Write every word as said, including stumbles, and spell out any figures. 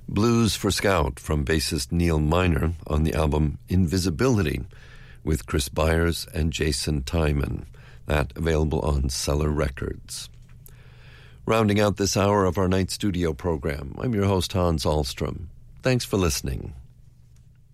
Blues for Scout from bassist Neil Miner on the album Invisibility with Chris Byers and Jason Tyman. That available on Cellar Records. Rounding out this hour of our night studio program, I'm your host Hans Ahlstrom. Thanks for listening.